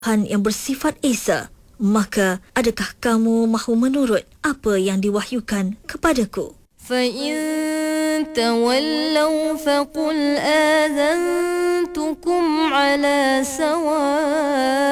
Tuhan yang bersifat Esa, maka adakah kamu mahu menurut apa yang diwahyukan kepadaku? فَإِن تَوَلَّوْا فَقُلْ آذَنْتُكُمْ عَلَى سَوَاءٍ